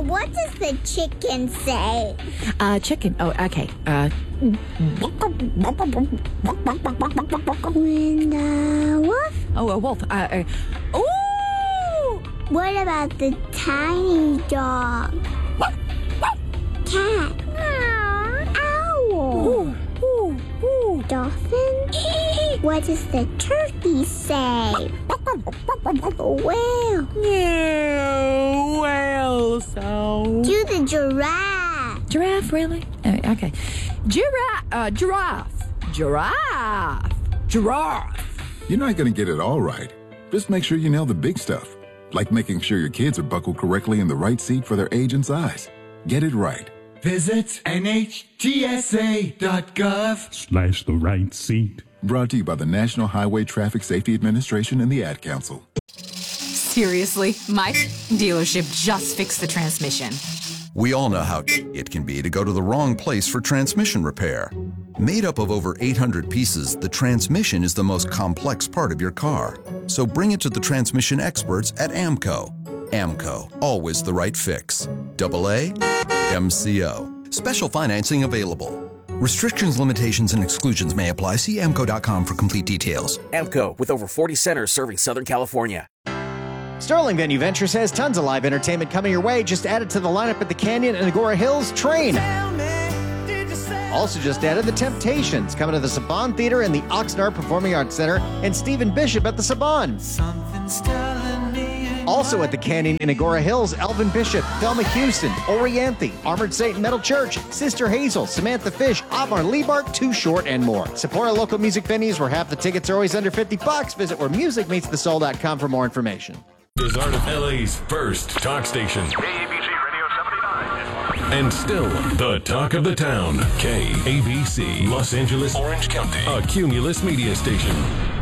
what does the chicken say? Chicken. Oh, okay. When the wolf? Oh, a wolf. Ooh! What about the tiny dog? Cat? Owl? Dolphin? What does the turkey say? Whale? Yeah, whale sound. Do the giraffe. Giraffe, really? Okay. Giraffe. You're not going to get it all right. Just make sure you nail the big stuff, like making sure your kids are buckled correctly in the right seat for their age and size. Get it right. Visit NHTSA.gov/the right seat. Brought to you by the National Highway Traffic Safety Administration and the Ad Council. Seriously, my dealership just fixed the transmission. We all know how it can be to go to the wrong place for transmission repair. Made up of over 800 pieces, the transmission is the most complex part of your car. So bring it to the transmission experts at AMCO. AMCO, always the right fix. AA MCO. Special financing available. Restrictions, limitations, and exclusions may apply. See AMCO.com for complete details. AMCO, with over 40 centers serving Southern California. Sterling Venue Ventures has tons of live entertainment coming your way. Just added to the lineup at the Canyon and Agora Hills Train. Also just added the Temptations coming to the Saban Theater and the Oxnard Performing Arts Center, and Stephen Bishop at the Saban. Also at the Canyon in Agora Hills, Elvin Bishop, Thelma Houston, Orianthe, Armored Saint Metal Church, Sister Hazel, Samantha Fish, Otmar Liebart, Too Short, and more. Support our local music venues where half the tickets are always under $50. Visit wheremusicmeetsthesoul.com for more information. Is Art of LA's first talk station. KABC Radio 79. And still the talk of the town. KABC, Los Angeles, Orange County, a Cumulus media station.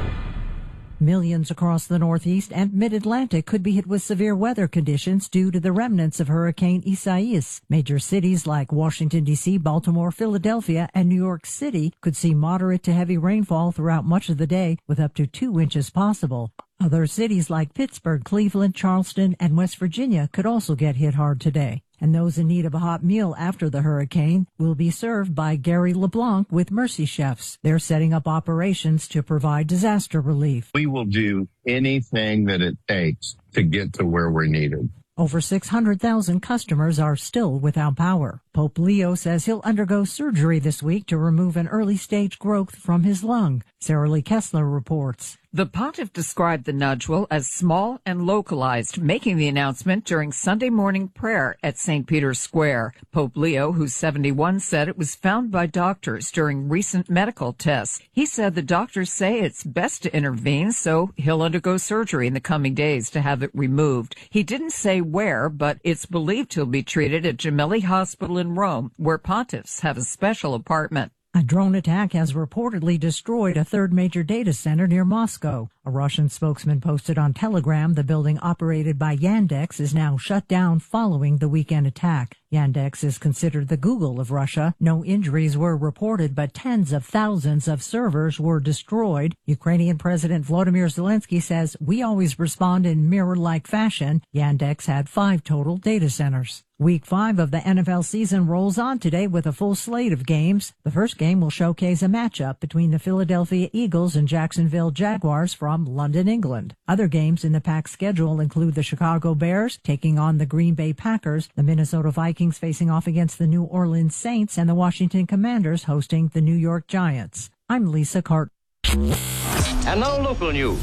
Millions across the Northeast and Mid-Atlantic could be hit with severe weather conditions due to the remnants of Hurricane Isaias. Major cities like Washington, D.C., Baltimore, Philadelphia, and New York City could see moderate to heavy rainfall throughout much of the day, with up to 2 inches possible. Other cities like Pittsburgh, Cleveland, Charleston, and West Virginia could also get hit hard today. And those in need of a hot meal after the hurricane will be served by Gary LeBlanc with Mercy Chefs. They're setting up operations to provide disaster relief. We will do anything that it takes to get to where we're needed. Over 600,000 customers are still without power. Pope Leo says he'll undergo surgery this week to remove an early-stage growth from his lung. Sarah Lee Kessler reports. The pontiff described the nodule as small and localized, making the announcement during Sunday morning prayer at St. Peter's Square. Pope Leo, who's 71, said it was found by doctors during recent medical tests. He said the doctors say it's best to intervene, so he'll undergo surgery in the coming days to have it removed. He didn't say where, but it's believed he'll be treated at Gemelli Hospital in Rome, where pontiffs have a special apartment. A drone attack has reportedly destroyed a third major data center near Moscow. A Russian spokesman posted on Telegram the building operated by Yandex is now shut down following the weekend attack. Yandex is considered the Google of Russia. No injuries were reported, but tens of thousands of servers were destroyed. Ukrainian President Volodymyr Zelensky says, "We always respond in mirror-like fashion." Yandex had 5 total data centers. Week 5 of the NFL season rolls on today with a full slate of games. The first game will showcase a matchup between the Philadelphia Eagles and Jacksonville Jaguars from London, England. Other games in the packed schedule include the Chicago Bears taking on the Green Bay Packers, the Minnesota Vikings facing off against the New Orleans Saints, and the Washington Commanders hosting the New York Giants. I'm Lisa Cart. And now local news.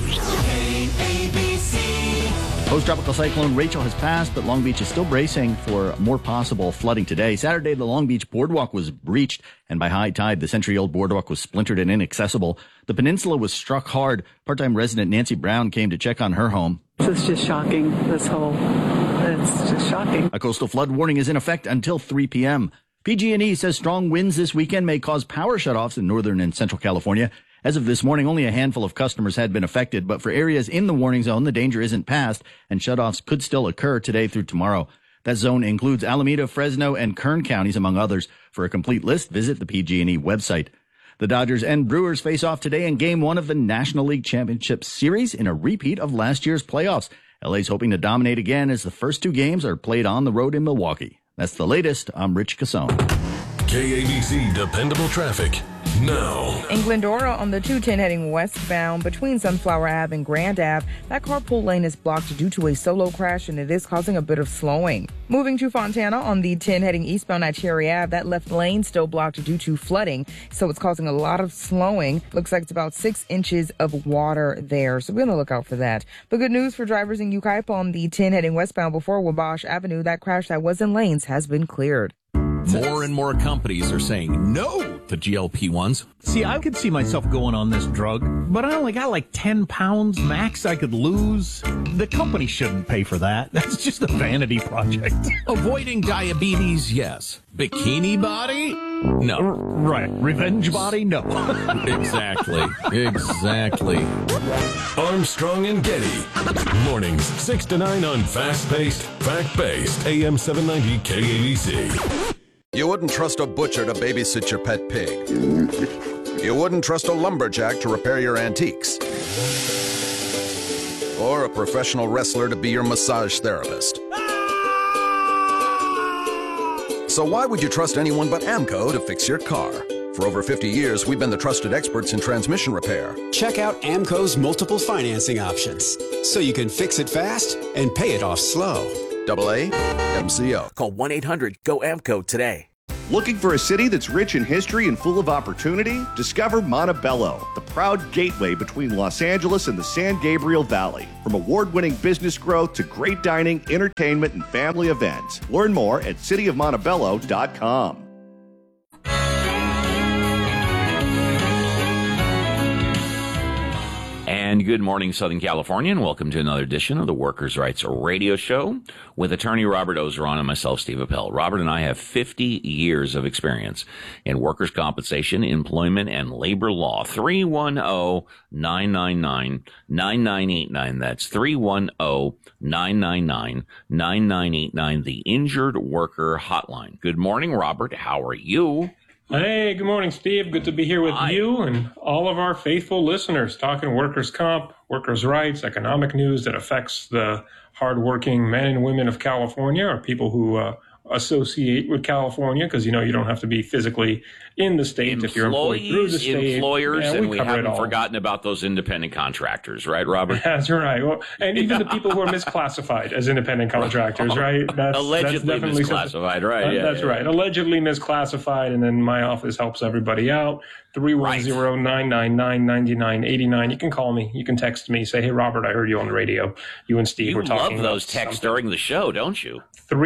Post-tropical cyclone Rachel has passed, but Long Beach is still bracing for more possible flooding today. Saturday, the Long Beach boardwalk was breached, and by high tide, the century-old boardwalk was splintered and inaccessible. The peninsula was struck hard. Part-time resident Nancy Brown came to check on her home. It's just shocking, it's just shocking. A coastal flood warning is in effect until 3 p.m. PG&E says strong winds this weekend may cause power shutoffs in northern and central California. As of this morning, only a handful of customers had been affected, but for areas in the warning zone, the danger isn't past, and shutoffs could still occur today through tomorrow. That zone includes Alameda, Fresno, and Kern counties, among others. For a complete list, visit the PG&E website. The Dodgers and Brewers face off today in Game 1 of the National League Championship Series in a repeat of last year's playoffs. LA's hoping to dominate again as the first 2 games are played on the road in Milwaukee. That's the latest. I'm Rich Cassone. KABC Dependable Traffic now. In Glendora on the 210 heading westbound between Sunflower Ave and Grand Ave, that carpool lane is blocked due to a solo crash and it is causing a bit of slowing. Moving to Fontana on the 10 heading eastbound at Cherry Ave, that left lane still blocked due to flooding, so it's causing a lot of slowing. Looks like it's about 6 inches of water there, so be on the lookout for that. But good news for drivers in Yucaipa on the 10 heading westbound before Wabash Avenue, that crash that was in lanes has been cleared. More and more companies are saying no to GLP-1s. See, I could see myself going on this drug, but I only got like 10 pounds max I could lose. The company shouldn't pay for that. That's just a vanity project. Avoiding diabetes, yes. Bikini body? No. Right. Revenge body? No. Exactly. Armstrong and Getty. Mornings 6 to 9 on fast-paced, fact-based AM 790 KABC. You wouldn't trust a butcher to babysit your pet pig. You wouldn't trust a lumberjack to repair your antiques. Or a professional wrestler to be your massage therapist. So why would you trust anyone but AMCO to fix your car? For over 50 years, we've been the trusted experts in transmission repair. Check out AMCO's multiple financing options, so you can fix it fast and pay it off slow. AA MCO. Call 1-800-GO-AMCO today. Looking for a city that's rich in history and full of opportunity? Discover Montebello, the proud gateway between Los Angeles and the San Gabriel Valley. From award-winning business growth to great dining, entertainment, and family events. Learn more at cityofmontebello.com. And good morning, Southern California, and welcome to another edition of the Workers' Rights Radio Show with attorney Robert Ozeron and myself, Steve Appel. Robert and I have 50 years of experience in workers' compensation, employment, and labor law. 310-999-9989. That's 310-999-9989, the Injured Worker Hotline. Good morning, Robert. How are you? Hey, good morning, Steve. Good to be here with you and all of our faithful listeners talking workers' comp, workers' rights, economic news that affects the hardworking men and women of California, or people who associate with California, because, you know, you don't have to be physically in the state if you're employed through the state. Employers, yeah, and we haven't forgotten about those independent contractors, right, Robert? That's right. Well, and even the people who are misclassified as independent contractors, right? Allegedly misclassified, right? That's right. Allegedly misclassified, and then my office helps everybody out. 310-999-9989. You can call me. You can text me. Say, hey, Robert, I heard you on the radio. You and Steve were talking. You love those texts during the show, don't you?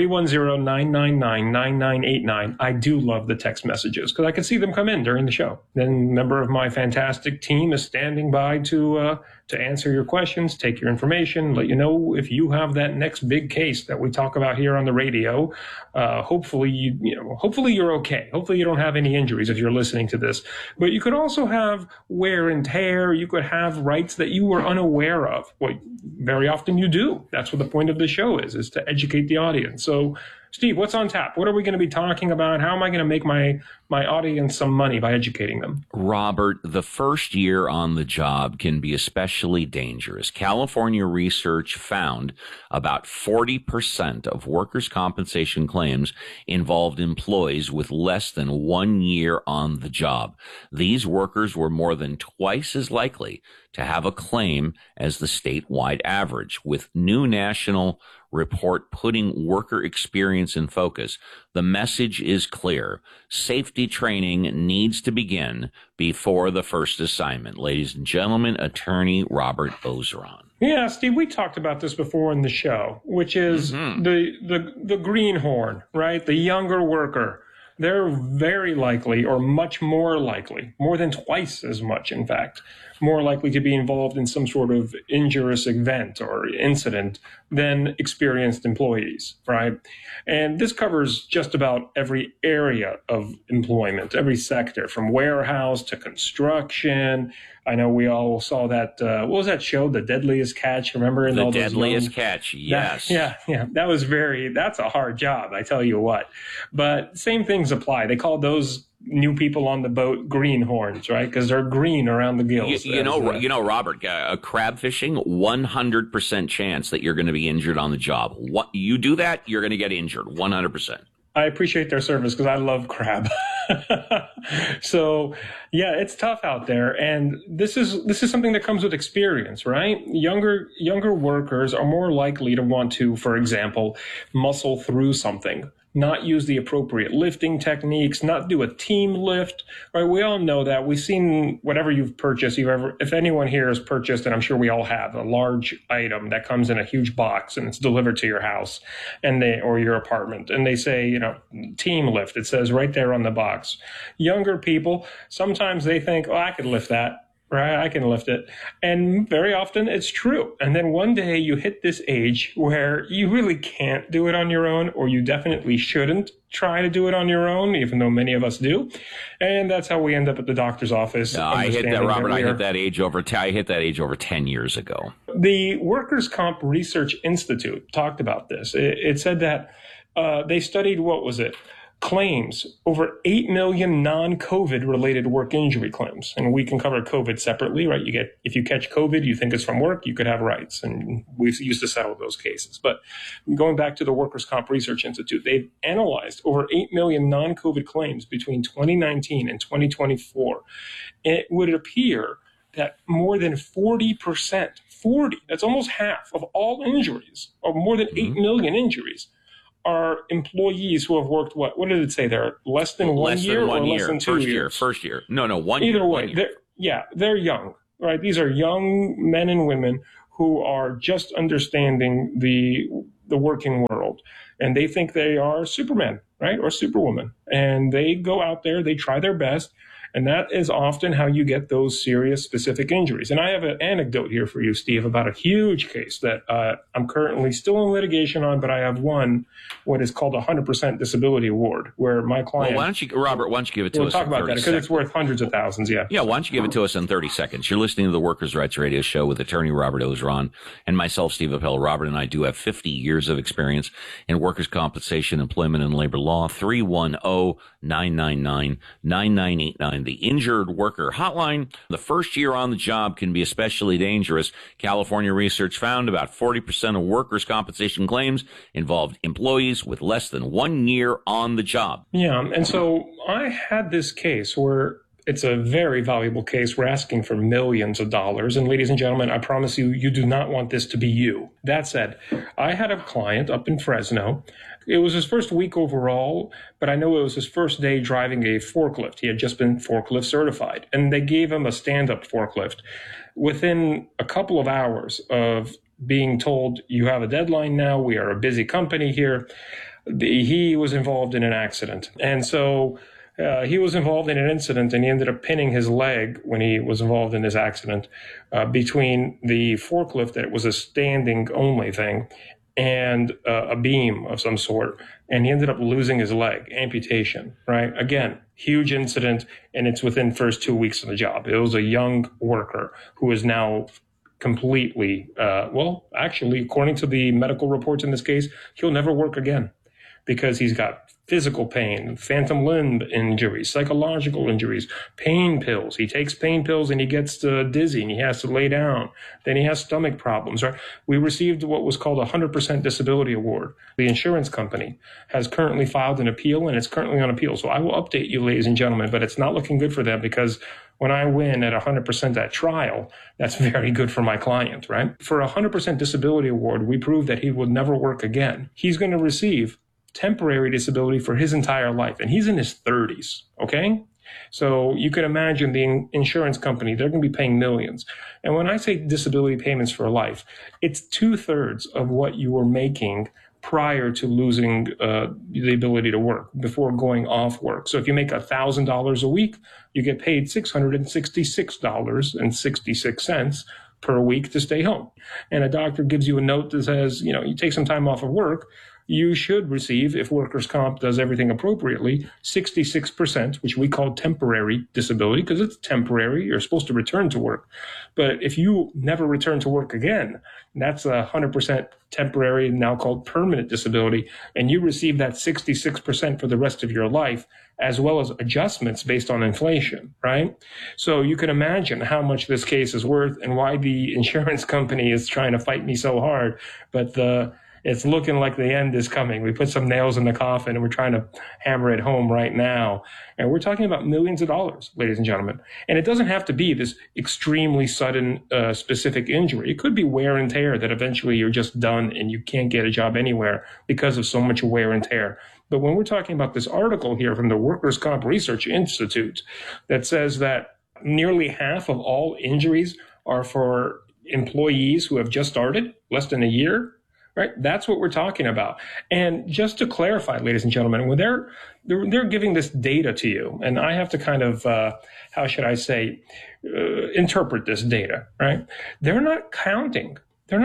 310-999-9989. I do love the text messages because I can see them come in during the show. Then a member of my fantastic team is standing by to answer your questions, take your information, let you know if you have that next big case that we talk about here on the radio. Hopefully you're okay. Hopefully you don't have any injuries if you're listening to this. But you could also have wear and tear. You could have rights that you were unaware of. Well, very often you do. That's what the point of the show is to educate the audience. So, Steve, what's on tap? What are we going to be talking about? How am I going to make my audience some money by educating them? Robert, the first year on the job can be especially dangerous. California research found about 40% of workers' compensation claims involved employees with less than 1 year on the job. These workers were more than twice as likely to have a claim as the statewide average, with new national report putting worker experience in focus. The message is clear. Safety training needs to begin before the first assignment. Ladies and gentlemen, attorney Robert Ozeron. Yeah, Steve, we talked about this before in the show, which is the greenhorn, right? The younger worker. They're very likely, or much more likely, more than twice as much, in fact, more likely to be involved in some sort of injurious event or incident than experienced employees, right? And this covers just about every area of employment, every sector, from warehouse to construction. I know we all saw that, what was that show, The Deadliest Catch? Remember? The Deadliest Catch, yes. That's a hard job, I tell you what. But same things apply. They call those new people on the boat greenhorns, right? Because they're green around the gills. You know, Robert, crab fishing, 100% chance that you're going to be injured on the job. What you do that, you're going to get injured, 100%. I appreciate their service because I love crab. So, yeah, it's tough out there, and this is something that comes with experience, right? Younger workers are more likely to want to, for example, muscle through something, not use the appropriate lifting techniques, not do a team lift, right? We all know that. We've seen whatever you've purchased, if anyone here has purchased, and I'm sure we all have, a large item that comes in a huge box and it's delivered to your house or your apartment, and they say, team lift. It says right there on the box. Younger people, sometimes they think, oh, I could lift that. Right, I can lift it. And very often it's true. And then one day you hit this age where you really can't do it on your own, or you definitely shouldn't try to do it on your own, even though many of us do. And that's how we end up at the doctor's office. No, I hit that, Robert. I hit that age over 10 years ago. The Workers' Comp Research Institute talked about this. It said that they studied, claims, over 8 million non-COVID related work injury claims. And we can cover COVID separately, right? If you catch COVID, you think it's from work, you could have rights. And we used to settle those cases. But going back to the Workers' Comp Research Institute, they've analyzed over 8 million non-COVID claims between 2019 and 2024. And it would appear that more than 40%, that's almost half of all injuries, or more than 8 million injuries, are employees who have worked, what did it say there? Less than 1 year or less than 2 years? First year. No, 1 year. Either way, they're young, right? These are young men and women who are just understanding the working world. And they think they are Superman, right? Or Superwoman. And they go out there, they try their best. And that is often how you get those serious specific injuries. And I have an anecdote here for you, Steve, about a huge case that I'm currently still in litigation on, but I have won what is called a 100% disability award, where my client... Well, Robert, why don't you give it to us in 30 seconds? We'll talk about that because it's worth hundreds of thousands, yeah. Yeah, why don't you give it to us in 30 seconds? You're listening to the Workers' Rights Radio Show with attorney Robert Ozeron and myself, Steve Appel. Robert and I do have 50 years of experience in workers' compensation, employment, and labor law. 310-999-9989. The Injured Worker Hotline. The first year on the job can be especially dangerous. California research found about 40% of workers' compensation claims involved employees with less than 1 year on the job. Yeah, and so I had this case where it's a very valuable case. We're asking for millions of dollars. And ladies and gentlemen, I promise you, you do not want this to be you. That said, I had a client up in Fresno. It was his first week overall, but I know it was his first day driving a forklift. He had just been forklift certified, and they gave him a stand-up forklift. Within a couple of hours of being told, you have a deadline now, we are a busy company here, he was involved in an accident. And so he was involved in an incident, and he ended up pinning his leg when he was involved in this accident between the forklift, that was a standing only thing, and a beam of some sort. And he ended up losing his leg, amputation, right? Again, huge incident, and it's within first 2 weeks of the job. It was a young worker who is now completely, actually, according to the medical reports in this case, he'll never work again because he's got physical pain, phantom limb injuries, psychological injuries, pain pills. He takes pain pills and he gets dizzy and he has to lay down. Then he has stomach problems, right? We received what was called a 100% disability award. The insurance company has currently filed an appeal, and it's currently on appeal. So I will update you, ladies and gentlemen, but it's not looking good for them, because when I win at 100% at trial, that's very good for my client, right? For a 100% disability award, we proved that he would never work again. He's going to receive temporary disability for his entire life, and he's in his 30s, okay? So you can imagine the insurance company, they're going to be paying millions. And when I say disability payments for life, it's 2/3 of what you were making prior to losing the ability to work, before going off work. So if you make $1,000 a week, you get paid $666.66 per week to stay home. And a doctor gives you a note that says, you take some time off of work, you should receive, if workers' comp does everything appropriately, 66%, which we call temporary disability, because it's temporary. You're supposed to return to work. But if you never return to work again, that's 100% temporary, now called permanent disability, and you receive that 66% for the rest of your life, as well as adjustments based on inflation, right? So you can imagine how much this case is worth and why the insurance company is trying to fight me so hard. But it's looking like the end is coming. We put some nails in the coffin and we're trying to hammer it home right now. And we're talking about millions of dollars, ladies and gentlemen. And it doesn't have to be this extremely sudden specific injury. It could be wear and tear that eventually you're just done and you can't get a job anywhere because of so much wear and tear. But when we're talking about this article here from the Workers' Comp Research Institute that says that nearly half of all injuries are for employees who have just started, less than a year, right? That's what we're talking about. And just to clarify, ladies and gentlemen, when they're giving this data to you, and I have to kind of, how should I say, interpret this data, right? They're not counting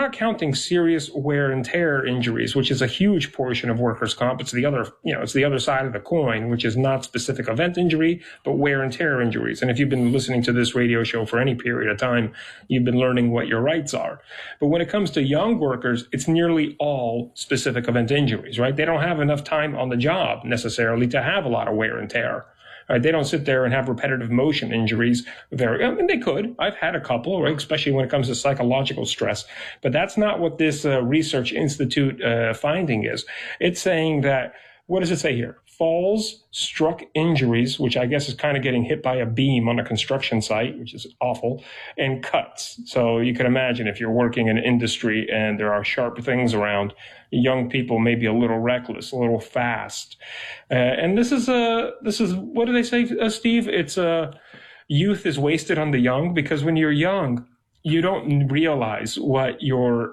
serious wear and tear injuries, which is a huge portion of workers' comp. It's the other side of the coin, which is not specific event injury, but wear and tear injuries. And if you've been listening to this radio show for any period of time, you've been learning what your rights are. But when it comes to young workers, it's nearly all specific event injuries, right? They don't have enough time on the job necessarily to have a lot of wear and tear. They don't sit there and have repetitive motion injuries. They could. I've had a couple, right? Especially when it comes to psychological stress. But that's not what this research institute finding is. It's saying that, what does it say here? Falls, struck injuries, which I guess is kind of getting hit by a beam on a construction site, which is awful, and cuts. So you can imagine if you're working in an industry and there are sharp things around, young people may be a little reckless, a little fast. And this is what do they say, Steve? It's youth is wasted on the young, because when you're young, you don't realize what you're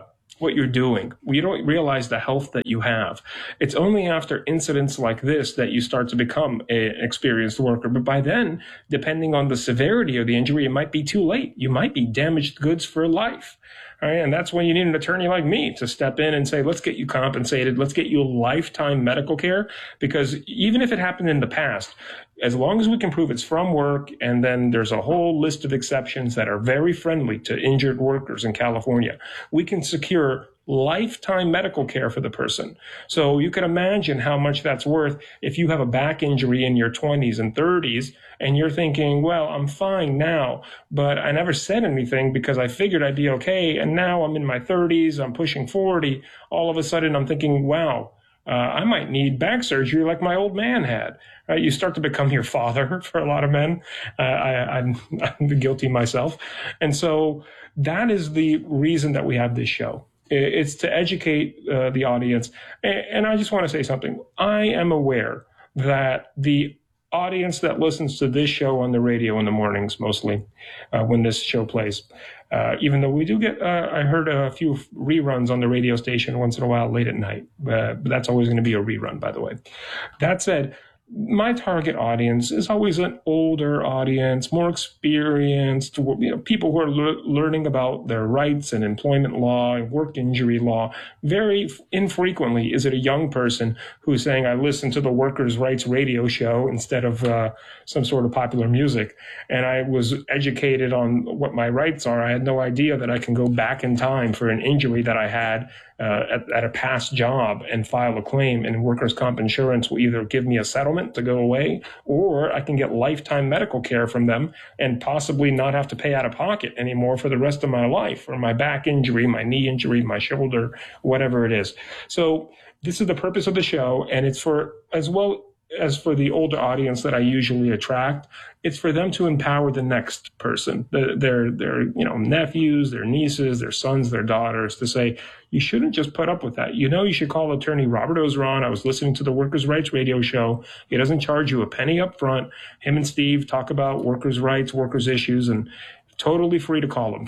doing. You don't realize the health that you have. It's only after incidents like this that you start to become an experienced worker. But by then, depending on the severity of the injury, it might be too late. You might be damaged goods for life. All right, and that's when you need an attorney like me to step in and say, let's get you compensated. Let's get you lifetime medical care. Because even if it happened in the past, as long as we can prove it's from work, and then there's a whole list of exceptions that are very friendly to injured workers in California, we can secure lifetime medical care for the person. So you can imagine how much that's worth if you have a back injury in your 20s and 30s and you're thinking, well, I'm fine now, but I never said anything because I figured I'd be okay. And now I'm in my 30s, I'm pushing 40. All of a sudden I'm thinking, wow, I might need back surgery like my old man had. You start to become your father for a lot of men. I'm guilty myself. And so that is the reason that we have this show. It's to educate the audience. And I just want to say something. I am aware that the audience that listens to this show on the radio in the mornings, mostly when this show plays, even though we do get, I heard a few reruns on the radio station once in a while late at night, but that's always going to be a rerun, by the way. That said, my target audience is always an older audience, more experienced, people who are learning about their rights and employment law and work injury law. Very infrequently is it a young person who's saying, I listen to the workers' rights radio show instead of some sort of popular music. And I was educated on what my rights are. I had no idea that I can go back in time for an injury that I had at a past job and file a claim, and workers' comp insurance will either give me a settlement to go away, or I can get lifetime medical care from them and possibly not have to pay out of pocket anymore for the rest of my life, for my back injury, my knee injury, my shoulder, whatever it is. So this is the purpose of the show, and it's for, as well as for the older audience that I usually attract, it's for them to empower the next person, their nephews, their nieces, their sons, their daughters, to say, you shouldn't just put up with that. You should call attorney Robert Ozeron. I was listening to the Workers' Rights radio show. He doesn't charge you a penny up front. Him and Steve talk about workers' rights, workers' issues, and Totally free to call them.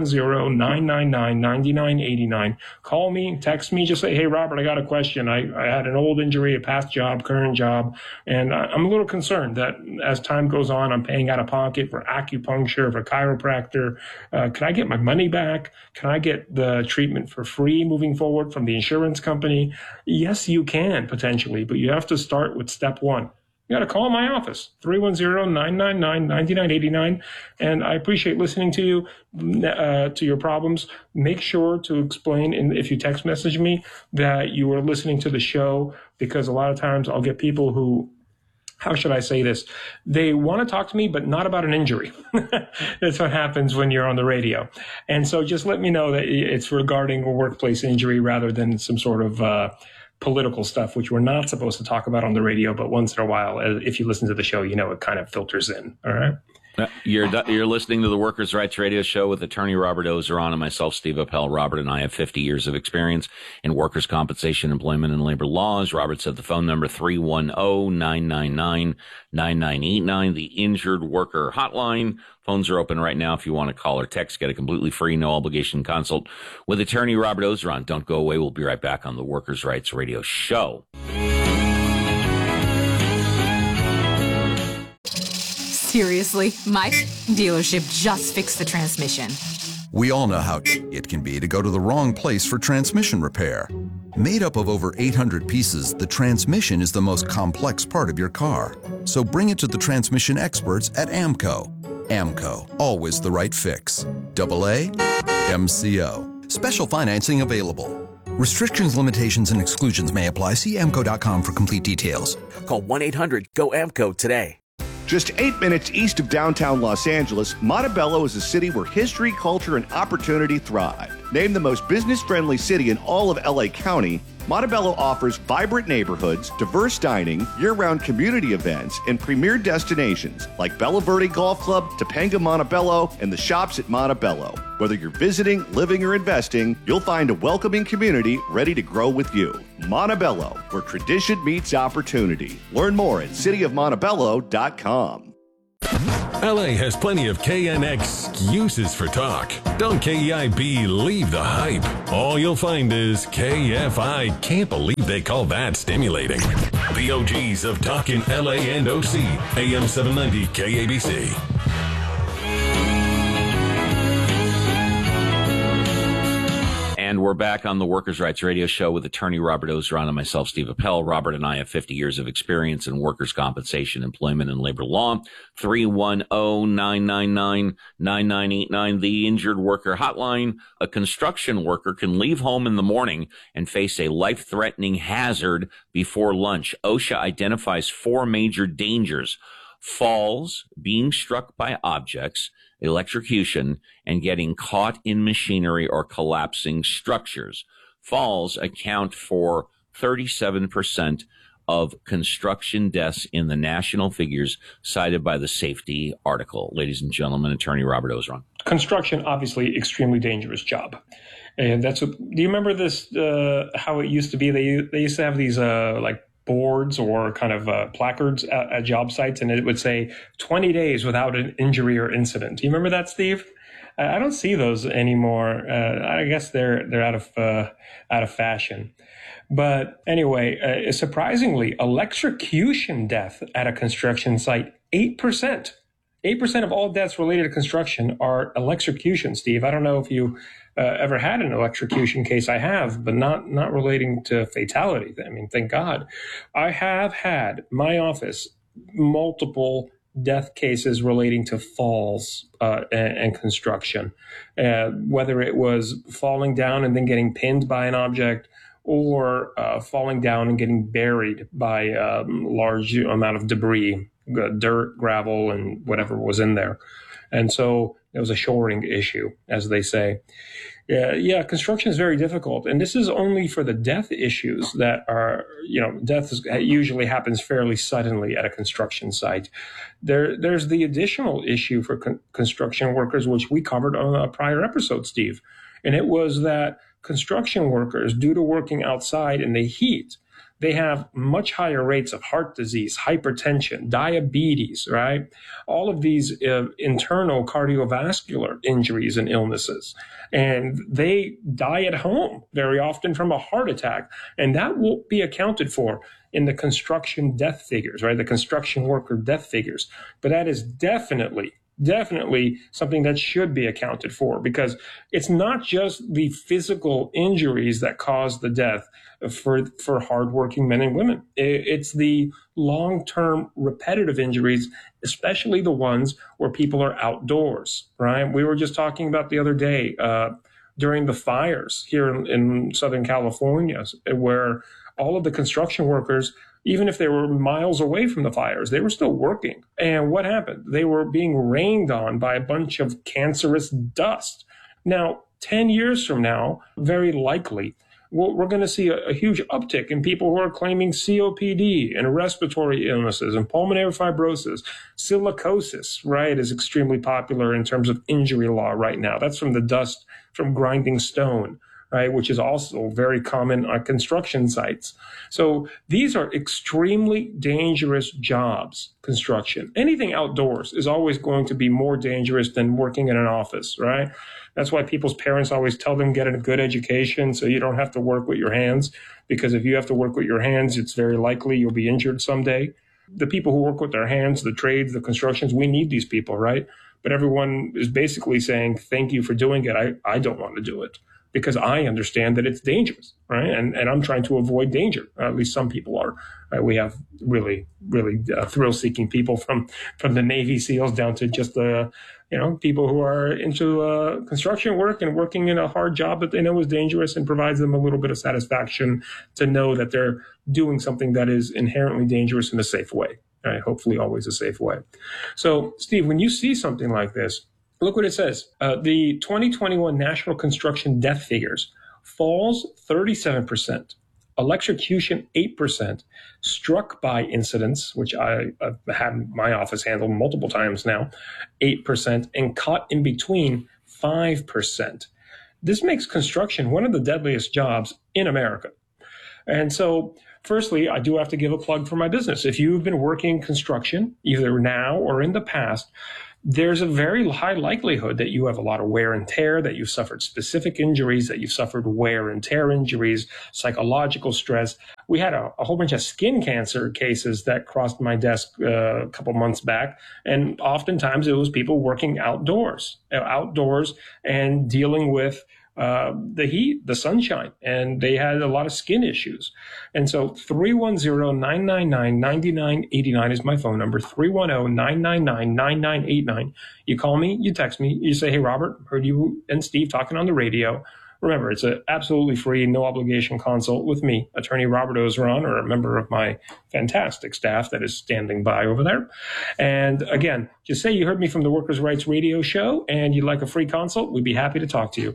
310-999-9989. Call me, text me, just say, hey, Robert, I got a question. I had an old injury, a past job, current job, and I'm a little concerned that as time goes on, I'm paying out of pocket for acupuncture, for chiropractor. Can I get my money back? Can I get the treatment for free moving forward from the insurance company? Yes, you can potentially, but you have to start with step one. You got to call my office, 310-999-9989. And I appreciate listening to you, to your problems. Make sure to explain, if you text message me, that you are listening to the show, because a lot of times I'll get people who, how should I say this? They want to talk to me, but not about an injury. That's what happens when you're on the radio. And so just let me know that it's regarding a workplace injury rather than some sort of political stuff, which we're not supposed to talk about on the radio, but once in a while, if you listen to the show, you know, it kind of filters in. All right. You're listening to the Workers' Rights Radio Show with attorney Robert Ozeron and myself, Steve Appel. Robert and I have 50 years of experience in workers' compensation, employment, and labor laws. Robert said the phone number 310-999-9989, the Injured Worker Hotline. Phones are open right now if you want to call or text. Get a completely free, no obligation consult with attorney Robert Ozeron. Don't go away. We'll be right back on the Workers' Rights Radio Show. Seriously, my dealership just fixed the transmission. We all know how it can be to go to the wrong place for transmission repair. Made up of over 800 pieces, the transmission is the most complex part of your car. So bring it to the transmission experts at AAMCO. AAMCO, always the right fix. AA MCO. Special financing available. Restrictions, limitations, and exclusions may apply. See AAMCO.com for complete details. Call 1-800-GO-AAMCO today. Just 8 minutes east of downtown Los Angeles, Montebello is a city where history, culture, and opportunity thrive. Named the most business-friendly city in all of LA County, Montebello offers vibrant neighborhoods, diverse dining, year-round community events, and premier destinations like Bella Verde Golf Club, Topanga Montebello, and the shops at Montebello. Whether you're visiting, living, or investing, you'll find a welcoming community ready to grow with you. Montebello, where tradition meets opportunity. Learn more at cityofmontebello.com. LA has plenty of KNX excuses for talk. Don't KEIB leave the hype. All you'll find is KFI. Can't believe they call that stimulating. The OGs of talking LA and OC. AM 790 KABC. And we're back on the Workers' Rights Radio Show with attorney Robert Ozeron and myself, Steve Appel. Robert and I have 50 years of experience in workers' compensation, employment, and labor law. 310-999-9989, the Injured Worker Hotline. A construction worker can leave home in the morning and face a life-threatening hazard before lunch. OSHA identifies 4 major dangers: falls, being struck by objects, electrocution, and getting caught in machinery or collapsing structures. Falls account for 37% of construction deaths in the national figures cited by the safety article. Ladies and gentlemen, attorney Robert Ozeron. Construction, obviously, extremely dangerous job. And that's what, do you remember this, how it used to be? They used to have these, like, boards or kind of placards at job sites, and it would say 20 days without an injury or incident. Do you remember that, Steve? I don't see those anymore. I guess they're out of fashion. But anyway, surprisingly, electrocution death at a construction site, 8%. 8% of all deaths related to construction are electrocution, Steve. I don't know if you ever had an electrocution case. I have, but not relating to fatality. I mean, thank God. I have had my office multiple death cases relating to falls and construction, whether it was falling down and then getting pinned by an object, or falling down and getting buried by a large amount of debris, dirt, gravel, and whatever was in there. And so it was a shoring issue, as they say. Yeah, construction is very difficult. And this is only for the death issues that are, death usually happens fairly suddenly at a construction site. There's the additional issue for construction workers, which we covered on a prior episode, Steve. And it was that construction workers, due to working outside in the heat, they have much higher rates of heart disease, hypertension, diabetes, right? All of these internal cardiovascular injuries and illnesses. And they die at home very often from a heart attack. And that won't be accounted for in the construction death figures, right? The construction worker death figures. But that is definitely something that should be accounted for, because it's not just the physical injuries that cause the death for hardworking men and women. It's the long-term repetitive injuries, especially the ones where people are outdoors, right? We were just talking about the other day during the fires here in Southern California, where all of the construction workers, even if they were miles away from the fires, they were still working. And what happened? They were being rained on by a bunch of cancerous dust. Now, 10 years from now, very likely, we're going to see a huge uptick in people who are claiming COPD and respiratory illnesses and pulmonary fibrosis. Silicosis, right, is extremely popular in terms of injury law right now. That's from the dust from grinding stone, right, which is also very common on construction sites. So these are extremely dangerous jobs, construction. Anything outdoors is always going to be more dangerous than working in an office, right? That's why people's parents always tell them get a good education so you don't have to work with your hands, because if you have to work with your hands, it's very likely you'll be injured someday. The people who work with their hands, the trades, the constructions, we need these people, right? But everyone is basically saying, thank you for doing it. I don't want to do it, because I understand that it's dangerous, right? And I'm trying to avoid danger. At least some people are. Right? We have really thrill-seeking people from the Navy SEALs down to just the people who are into construction work and working in a hard job that they know is dangerous and provides them a little bit of satisfaction to know that they're doing something that is inherently dangerous in a safe way. Right? Hopefully, always a safe way. So, Steve, when you see something like this, look what it says. The 2021 National Construction Death Figures: falls 37%, electrocution 8%, struck by incidents, which I've had my office handle multiple times now, 8%, and caught in between 5%. This makes construction one of the deadliest jobs in America. And so, firstly, I do have to give a plug for my business. If you've been working construction, either now or in the past, there's a very high likelihood that you have a lot of wear and tear, that you've suffered specific injuries, that you've suffered wear and tear injuries, psychological stress. We had a whole bunch of skin cancer cases that crossed my desk a couple months back. And oftentimes it was people working outdoors and dealing with the heat, the sunshine, and they had a lot of skin issues. And so 310-999-9989 is my phone number, 310-999-9989. You call me, you text me, you say, hey, Robert, heard you and Steve talking on the radio. Remember, it's an absolutely free, no obligation consult with me, attorney Robert Ozeron, or a member of my fantastic staff that is standing by over there. And again, just say you heard me from the Workers' Rights Radio Show and you'd like a free consult. We'd be happy to talk to you.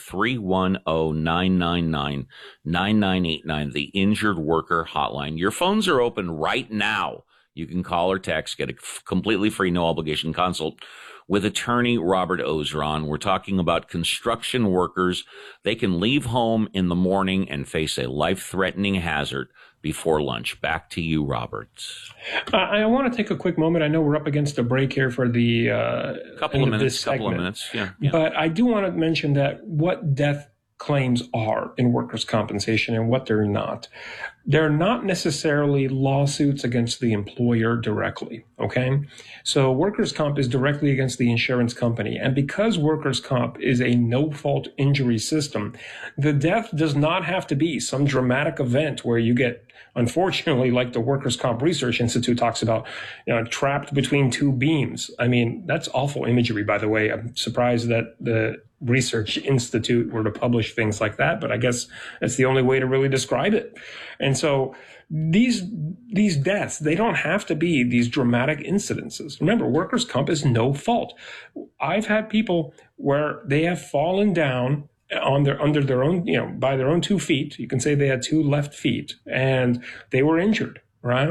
310-999-9989, the Injured Worker Hotline. Your phones are open right now. You can call or text, get a completely free, no obligation consult with attorney Robert Ozeron. We're talking about construction workers. They can leave home in the morning and face a life-threatening hazard before lunch. Back to you, Robert. I want to take a quick moment. I know we're up against a break here for the couple of minutes. Yeah. But I do want to mention that what death claims are in workers' compensation and what they're not. They're not necessarily lawsuits against the employer directly, okay? So workers' comp is directly against the insurance company. And because workers' comp is a no-fault injury system, the death does not have to be some dramatic event where you get, unfortunately, like the Workers' Comp Research Institute talks about, trapped between two beams. I mean, that's awful imagery, by the way. I'm surprised that the Research Institute were to publish things like that, but I guess that's the only way to really describe it. And so these deaths, they don't have to be these dramatic incidences. Remember, workers' comp is no fault. I've had people where they have fallen down under their own, by their own 2 feet. You can say they had 2 left feet and they were injured, right?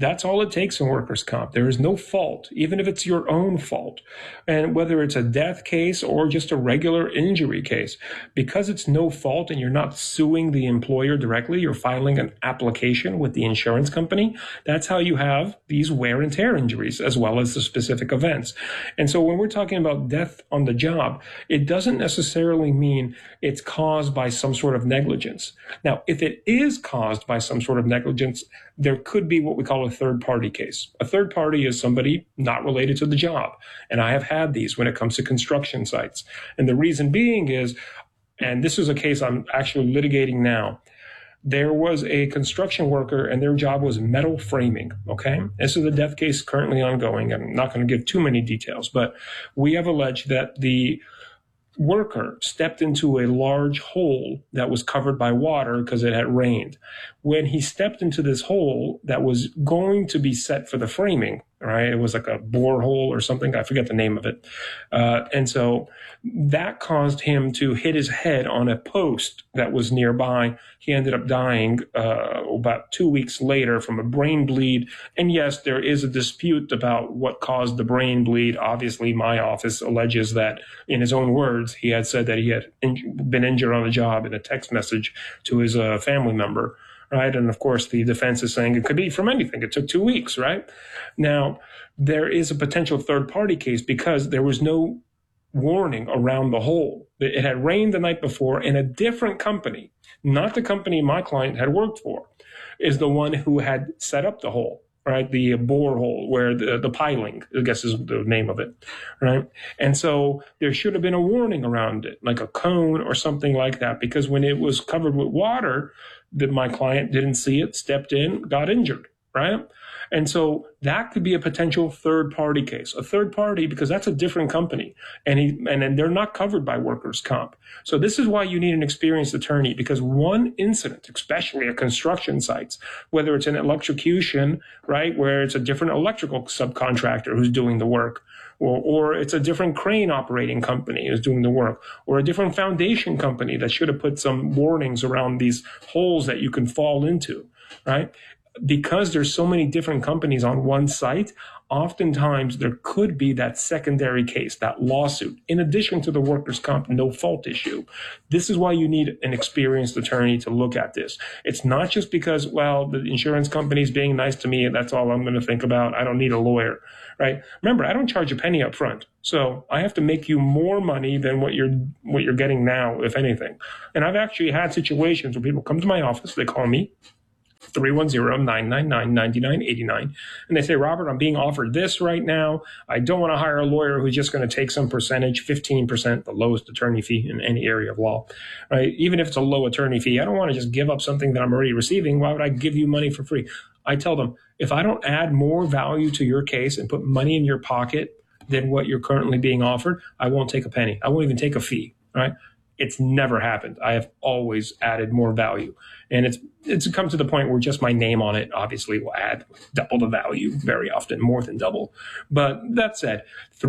That's all it takes in workers' comp. There is no fault, even if it's your own fault. And whether it's a death case or just a regular injury case, because it's no fault and you're not suing the employer directly, you're filing an application with the insurance company. That's how you have these wear and tear injuries as well as the specific events. And so when we're talking about death on the job, it doesn't necessarily mean it's caused by some sort of negligence. Now, if it is caused by some sort of negligence, there could be what we call a third-party case. A third party is somebody not related to the job. And I have had these when it comes to construction sites. And the reason being is, and this is a case I'm actually litigating now, there was a construction worker and their job was metal framing, okay? This is a death case currently ongoing. I'm not going to give too many details, but we have alleged that the worker stepped into a large hole that was covered by water because it had rained. When he stepped into this hole that was going to be set for the framing, right? It was like a borehole or something. I forget the name of it. And so that caused him to hit his head on a post that was nearby. He ended up dying about 2 weeks later from a brain bleed. And yes, there is a dispute about what caused the brain bleed. Obviously, my office alleges that, in his own words, he had said that he had been injured on the job in a text message to his family member. Right. And of course, the defense is saying it could be from anything. It took 2 weeks. Right. Now, there is a potential third party case because there was no warning around the hole. It had rained the night before, and a different company, not the company my client had worked for, is the one who had set up the hole. Right. The borehole where the piling, I guess is the name of it. Right. And so there should have been a warning around it, like a cone or something like that, because when it was covered with water, that my client didn't see it, stepped in, got injured, right? And so that could be a potential third-party case. A third party, because that's a different company, and they're not covered by workers' comp. So this is why you need an experienced attorney, because one incident, especially at construction sites, whether it's an electrocution, right, where it's a different electrical subcontractor who's doing the work, or it's a different crane operating company who's doing the work, or a different foundation company that should have put some warnings around these holes that you can fall into, right? Because there's so many different companies on one site, oftentimes there could be that secondary case, that lawsuit, in addition to the workers' comp no fault issue. This is why you need an experienced attorney to look at this. It's not just because, well, the insurance company's being nice to me and that's all I'm going to think about. I don't need a lawyer, right? Remember, I don't charge a penny up front. So I have to make you more money than what you're getting now, if anything. And I've actually had situations where people come to my office, they call me, 310-999-9989. And they say, Robert, I'm being offered this right now. I don't want to hire a lawyer who's just going to take some percentage, 15%, the lowest attorney fee in any area of law, right? Even if it's a low attorney fee, I don't want to just give up something that I'm already receiving. Why would I give you money for free? I tell them, if I don't add more value to your case and put money in your pocket than what you're currently being offered, I won't take a penny. I won't even take a fee, right? It's never happened. I have always added more value. And it's come to the point where just my name on it obviously will add double the value very often, more than double. But that said,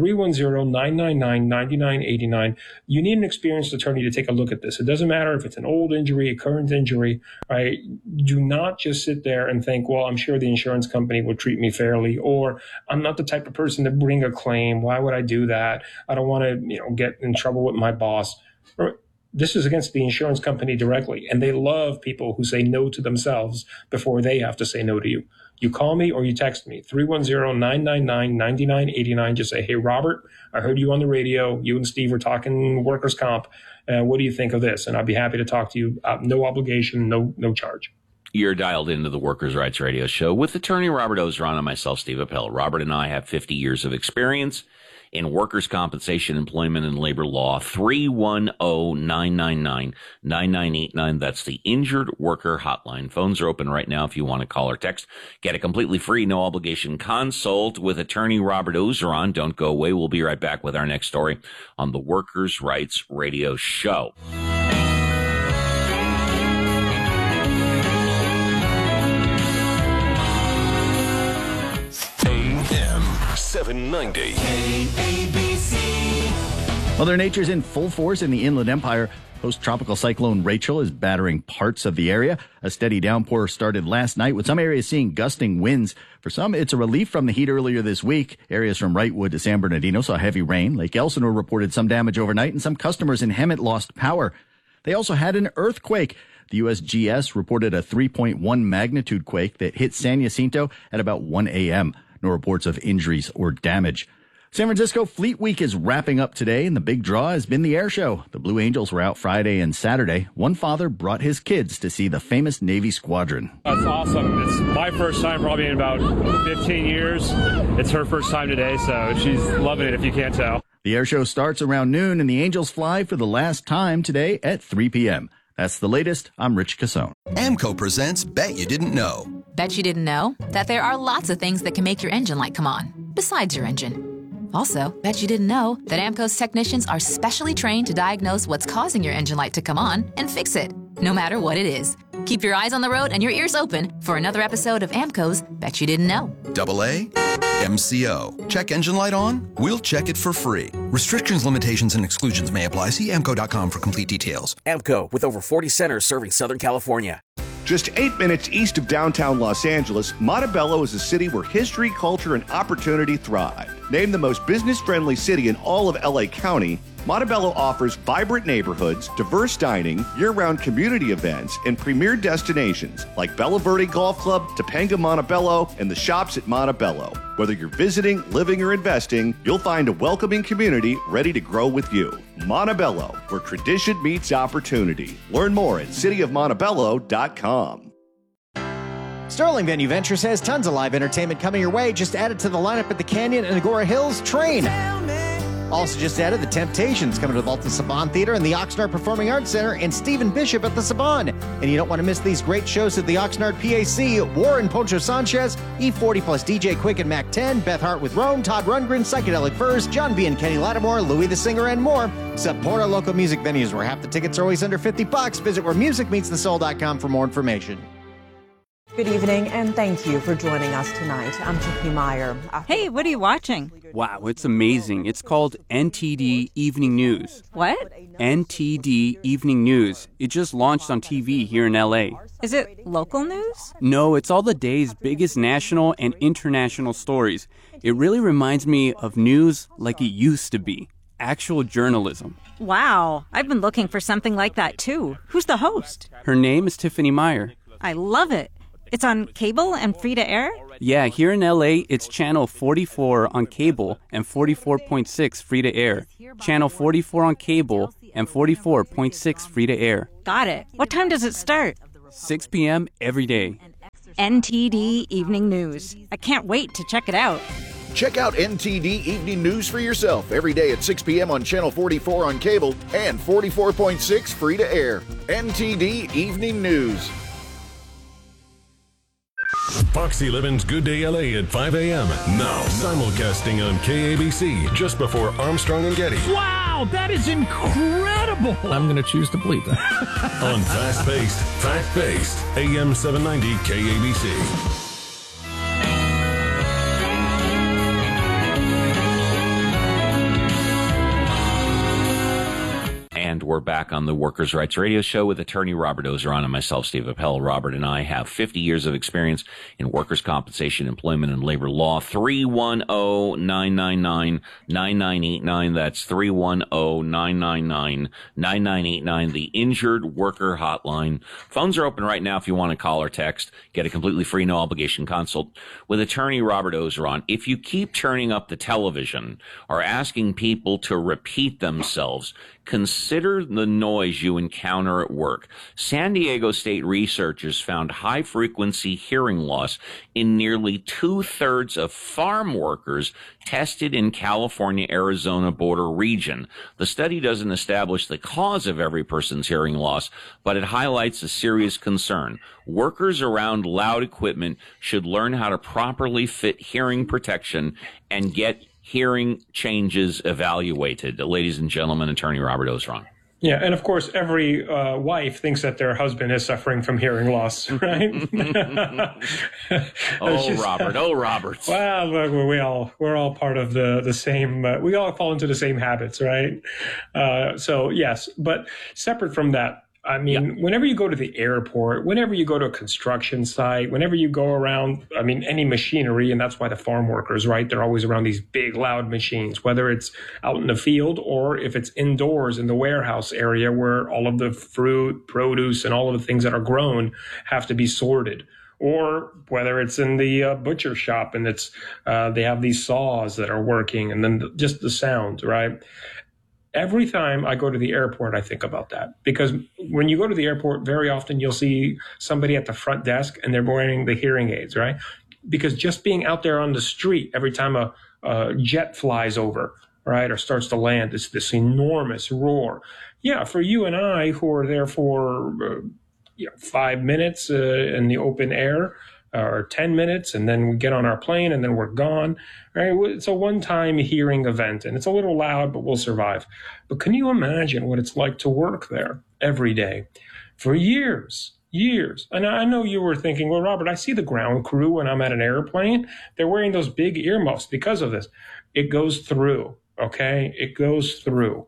310-999-9989. You need an experienced attorney to take a look at this. It doesn't matter if it's an old injury, a current injury, right? Do not just sit there and think, well, I'm sure the insurance company will treat me fairly, or I'm not the type of person to bring a claim. Why would I do that? I don't want to, get in trouble with my boss. This is against the insurance company directly, and they love people who say no to themselves before they have to say no to you. You call me or you text me, 310-999-9989. Just say, hey, Robert, I heard you on the radio. You and Steve were talking workers' comp. What do you think of this? And I'll be happy to talk to you. No obligation, no charge. You're dialed into the Workers' Rights Radio Show with attorney Robert Ozeron and myself, Steve Appel. Robert and I have 50 years of experience in workers' compensation, employment, and labor law. 310-999-9989. That's the Injured Worker Hotline. Phones are open right now if you want to call or text. Get a completely free, no obligation consult with attorney Robert Ozeron. Don't go away. We'll be right back with our next story on the Workers' Rights Radio Show. AM 790. Well, Mother Nature's in full force in the Inland Empire. Post-tropical cyclone Rachel is battering parts of the area. A steady downpour started last night, with some areas seeing gusting winds. For some, it's a relief from the heat earlier this week. Areas from Wrightwood to San Bernardino saw heavy rain. Lake Elsinore reported some damage overnight, and some customers in Hemet lost power. They also had an earthquake. The USGS reported a 3.1 magnitude quake that hit San Jacinto at about 1 a.m. No reports of injuries or damage. San Francisco Fleet Week is wrapping up today, and the big draw has been the air show. The Blue Angels were out Friday and Saturday. One father brought his kids to see the famous Navy squadron. That's awesome. It's my first time probably in about 15 years. It's her first time today, so she's loving it if you can't tell. The air show starts around noon, and the Angels fly for the last time today at 3 p.m. That's the latest. I'm Rich Cassone. AMCO presents Bet You Didn't Know. Bet you didn't know that there are lots of things that can make your engine light come on, besides your engine. Also, bet you didn't know that AMCO's technicians are specially trained to diagnose what's causing your engine light to come on and fix it, no matter what it is. Keep your eyes on the road and your ears open for another episode of AMCO's Bet You Didn't Know. AA, MCO. Check engine light on? We'll check it for free. Restrictions, limitations, and exclusions may apply. See AMCO.com for complete details. AMCO, with over 40 centers serving Southern California. Just 8 minutes east of downtown Los Angeles, Montebello is a city where history, culture, and opportunity thrive. Named the most business-friendly city in all of LA County, Montebello offers vibrant neighborhoods, diverse dining, year-round community events, and premier destinations like Bella Verde Golf Club, Topanga Montebello, and the shops at Montebello. Whether you're visiting, living, or investing, you'll find a welcoming community ready to grow with you. Montebello, where tradition meets opportunity. Learn more at cityofmontebello.com. Sterling Venue Ventures has tons of live entertainment coming your way. Just add it to the lineup at the Canyon and Agora Hills Train. Also just added the Temptations coming to the Walton Saban Theater and the Oxnard Performing Arts Center, and Stephen Bishop at the Saban. And you don't want to miss these great shows at the Oxnard PAC. Warren Poncho Sanchez, E40 plus DJ Quick and Mac 10, Beth Hart with Rome, Todd Rundgren, Psychedelic Furs, John B. and Kenny Lattimore, Louis the Singer, and more. Support our local music venues where half the tickets are always under $50. Visit wheremusicmeetsthesoul.com for more information. Good evening, and thank you for joining us tonight. I'm Tiffany Meyer. Hey, what are you watching? Wow, it's amazing. It's called NTD Evening News. What? NTD Evening News. It just launched on TV here in LA. Is it local news? No, it's all the day's biggest national and international stories. It really reminds me of news like it used to be. Actual journalism. Wow, I've been looking for something like that too. Who's the host? Her name is Tiffany Meyer. I love it. It's on cable and free to air? Yeah, here in LA, it's channel 44 on cable and 44.6 free to air. Channel 44 on cable and 44.6 free to air. Got it. What time does it start? 6 p.m. every day. NTD Evening News. I can't wait to check it out. Check out NTD Evening News for yourself every day at 6 p.m. on Channel 44 on cable and 44.6 free to air. NTD Evening News. Fox 11's Good Day LA at 5 a.m. Now, simulcasting on KABC just before Armstrong and Getty. Wow, that is incredible. I'm going to choose to believe that. On fast-paced, fact-based, AM 790 KABC. And we're back on the Workers' Rights Radio Show with attorney Robert Ozeron and myself, Steve Appel. Robert and I have 50 years of experience in workers' compensation, employment, and labor law. 310-999-9989. That's 310-999-9989, the Injured Worker Hotline. Phones are open right now if you want to call or text. Get a completely free, no-obligation consult with attorney Robert Ozeron. If you keep turning up the television or asking people to repeat themselves, consider the noise you encounter at work. San Diego State researchers found high-frequency hearing loss in nearly 2/3 of farm workers tested in California-Arizona border region. The study doesn't establish the cause of every person's hearing loss, but it highlights a serious concern. Workers around loud equipment should learn how to properly fit hearing protection and get hearing changes evaluated. Ladies and gentlemen, attorney Robert Ozeron. Yeah, and of course, every wife thinks that their husband is suffering from hearing loss, right? Robert. Well, we're all part of the same. We all fall into the same habits, right? So yes, but separate from that. I mean, whenever you go to the airport, whenever you go to a construction site, whenever you go around, I mean, any machinery, and that's why the farm workers, right? They're always around these big, loud machines, whether it's out in the field or if it's indoors in the warehouse area where all of the fruit, produce, and all of the things that are grown have to be sorted. Or whether it's in the butcher shop and it's they have these saws that are working, and then just the sound, right? Every time I go to the airport, I think about that, because when you go to the airport, very often you'll see somebody at the front desk and they're wearing the hearing aids, right? Because just being out there on the street every time a jet flies over, right, or starts to land, it's this enormous roar. Yeah, for you and I who are there for 5 minutes in the open air, or 10 minutes, and then we get on our plane and then we're gone, right? It's a one-time hearing event, and it's a little loud, but we'll survive. But can you imagine what it's like to work there every day for years? And I know you were thinking, well, Robert, I see the ground crew when I'm at an airplane. They're wearing those big earmuffs because of this. It goes through, okay? It goes through.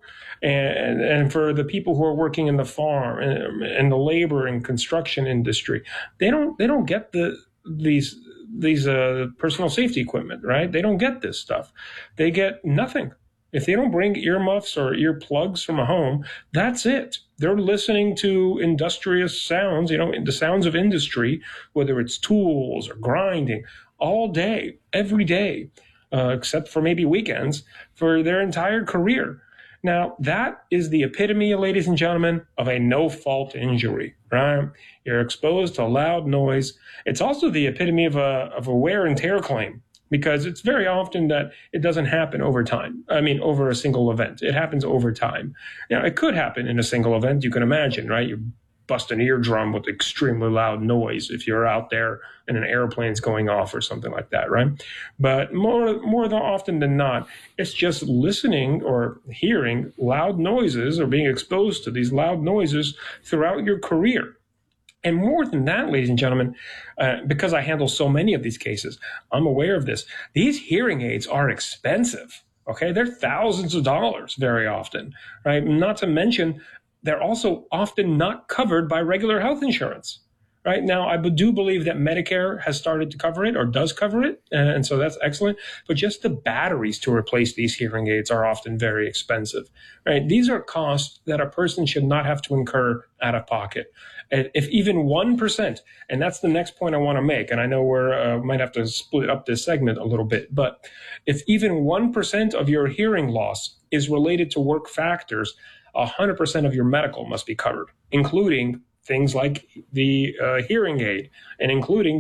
And for the people who are working in the farm and the labor and construction industry, they don't get these personal safety equipment, right? They don't get this stuff. They get nothing. If they don't bring earmuffs or earplugs from a home, that's it. They're listening to industrious sounds, the sounds of industry, whether it's tools or grinding, all day, every day, except for maybe weekends, for their entire career. Now, that is the epitome, ladies and gentlemen, of a no-fault injury, right? You're exposed to loud noise. It's also the epitome of a wear and tear claim, because it's very often that it doesn't happen over time. I mean, over a single event. It happens over time. It could happen in a single event, you can imagine, right? You bust an eardrum with extremely loud noise if you're out there and an airplane's going off or something like that, right? But more often than not, it's just listening or hearing loud noises or being exposed to these loud noises throughout your career. And more than that, ladies and gentlemen, because I handle so many of these cases, I'm aware of this. These hearing aids are expensive, okay? They're thousands of dollars very often, right? Not to mention, they're also often not covered by regular health insurance. Right now, I do believe that Medicare has started to cover it or does cover it. And so that's excellent. But just the batteries to replace these hearing aids are often very expensive. Right? These are costs that a person should not have to incur out of pocket. If even 1%, and that's the next point I want to make, and I know we might have to split up this segment a little bit, but if even 1% of your hearing loss is related to work factors, 100% of your medical must be covered, including things like the hearing aid and including